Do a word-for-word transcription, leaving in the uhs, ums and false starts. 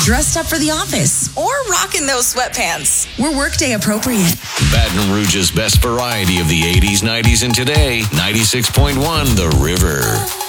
dressed up for the office, or rocking those sweatpants. We're workday appropriate. Baton Rouge's best variety of the eighties, nineties, and today. ninety-six point one The River.